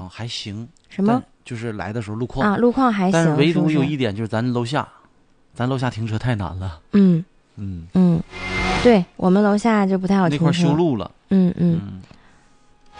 啊还行。 什么？ 就是来的时候路况啊，路况还行， 但是唯独有是一点就是咱楼下停车太难了。 对我们楼下就不太好停车。 那块修路了。